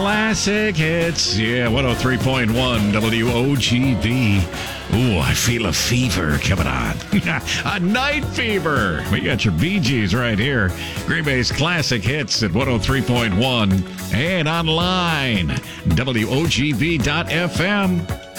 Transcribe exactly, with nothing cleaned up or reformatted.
Classic hits. Yeah, one oh three point one W O G B. Ooh, I feel a fever coming on. A night fever. We got your Bee Gees right here. Green Bay's classic hits at one oh three point one and online. W O G B dot F M.